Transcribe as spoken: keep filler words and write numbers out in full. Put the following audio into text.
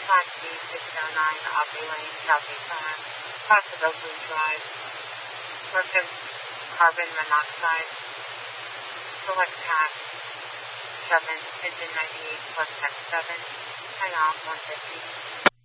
Class B six oh nine Aubrey Lane, Southeast Arm, south of Oakland Drive. Mercury carbon monoxide. Select task seven, engine ninety-eight plus X seven, hang off one fifty.